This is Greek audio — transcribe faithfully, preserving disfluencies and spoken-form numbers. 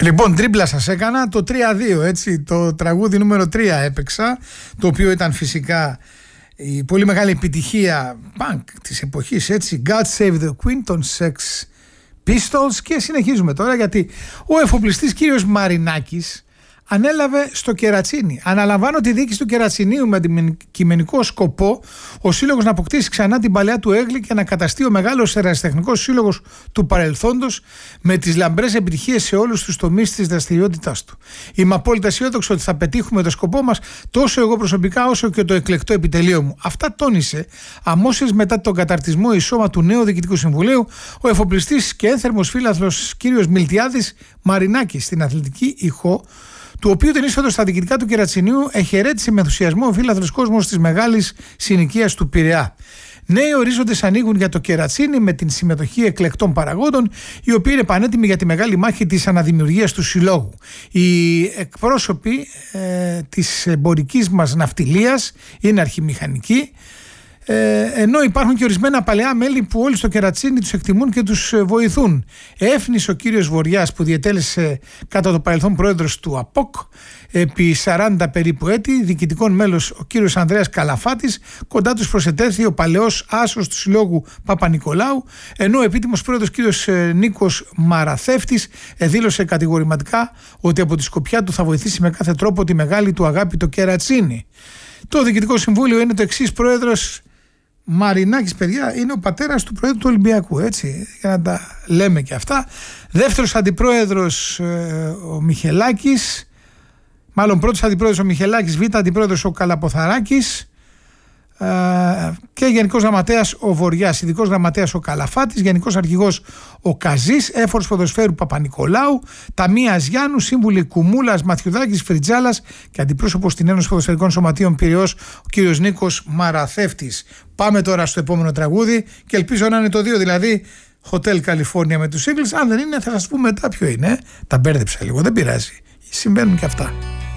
Λοιπόν, τρίπλα σας έκανα, το τρία δύο, έτσι, το τραγούδι νούμερο τρία έπαιξα, το οποίο ήταν φυσικά η πολύ μεγάλη επιτυχία punk της εποχής, έτσι, God Save the Queen των Sex Pistols. Και συνεχίζουμε τώρα, γιατί ο εφοπλιστής κύριος Μαρινάκης ανέλαβε στο Κερατσίνι. Αναλαμβάνω τη διοίκηση του Κερατσινίου με αντικειμενικό σκοπό ο σύλλογος να αποκτήσει ξανά την παλαιά του έγκλη και να καταστεί ο μεγάλος ερασιτεχνικός σύλλογος του παρελθόντος με τις λαμπρές επιτυχίες σε όλους τους τομείς της δραστηριότητάς του. Είμαι απόλυτα αισιόδοξο ότι θα πετύχουμε το σκοπό μας, τόσο εγώ προσωπικά όσο και το εκλεκτό επιτελείο μου. Αυτά τόνισε αμέσως μετά τον καταρτισμό η σώμα του νέου Διοικητικού Συμβουλίου ο εφοπλιστής και ένθερμος φίλαθλος κ. Μιλτιάδης Μαρινάκης στην αθλητική ηχό, του οποίου την είσοδο στα διοικητικά του Κερατσινίου εχαιρέτησε με ενθουσιασμό ο φίλαθλος κόσμος της μεγάλης συνοικίας του Πειραιά. Νέοι ορίζοντες ανοίγουν για το Κερατσίνι με την συμμετοχή εκλεκτών παραγόντων, οι οποίοι είναι πανέτοιμοι για τη μεγάλη μάχη της αναδημιουργίας του συλλόγου. Οι εκπρόσωποι ε, της εμπορικής μας ναυτιλίας είναι αρχιμηχανικοί, Ε, ενώ υπάρχουν και ορισμένα παλαιά μέλη που όλοι στο Κερατσίνι τους εκτιμούν και τους βοηθούν. Έφνης ο κύριος Βοριάς, που διετέλεσε κατά το παρελθόν πρόεδρος του ΑΠΟΚ επί σαράντα περίπου έτη, διοικητικών μέλος ο κύριος Ανδρέας Καλαφάτης, κοντά τους προσετέθη ο παλαιός άσος του συλλόγου Παπα-Νικολάου, ενώ ο επίτιμος πρόεδρος κύριος Νίκος Μαραθεύτης δήλωσε κατηγορηματικά ότι από τη σκοπιά του θα βοηθήσει με κάθε τρόπο τη μεγάλη του αγάπη το Κερατσίνι. Το Διοικητικό Συμβούλιο είναι το εξής: πρόεδρος Μαρινάκης, παιδιά, είναι ο πατέρας του Προέδρου του Ολυμπιακού, έτσι, για να τα λέμε και αυτά. Δεύτερος αντιπρόεδρος ε, ο Μιχελάκης, μάλλον πρώτος αντιπρόεδρος ο Μιχελάκης, β' αντιπρόεδρος ο Καλαποθαράκης ε, και γενικός γραμματέας ο Βοριάς, ειδικός γραμματέας ο Καλαφάτης, γενικός αρχηγός ο Καζής, έφορος ποδοσφαίρου Παπα-Νικολάου, ταμείας Γιάννου, σύμβουλοι Κουμούλας, Μαθιουδάκης, Φριτζάλας και αντιπρόσωπος στην Ένωση Ποδοσφαιρικών Σωματείων Πειραιώς ο κύριος Νίκος Μαραθεύτης. Πάμε τώρα στο επόμενο τραγούδι και ελπίζω να είναι το δύο, δηλαδή Hotel California με τους Eagles. Αν δεν είναι, θα σας πούμε μετά ποιο είναι. Τα μπέρδεψα λίγο, δεν πειράζει. Συμβαίνουν και αυτά.